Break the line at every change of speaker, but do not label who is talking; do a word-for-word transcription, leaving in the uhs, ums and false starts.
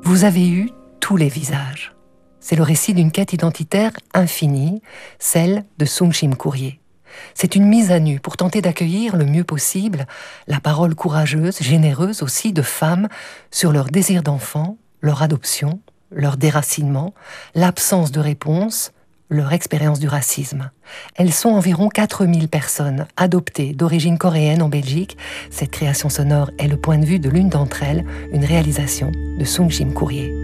Vous avez eu tous les visages. C'est le récit d'une quête identitaire infinie, celle de Sung Shim Courier. C'est une mise à nu pour tenter d'accueillir le mieux possible la parole courageuse, généreuse aussi, de femmes sur leur désir d'enfant, leur adoption, leur déracinement, l'absence de réponse, leur expérience du racisme. Elles sont environ quatre mille personnes adoptées d'origine coréenne en Belgique. Cette création sonore est le point de vue de l'une d'entre elles, une réalisation de Sung Shim Courier.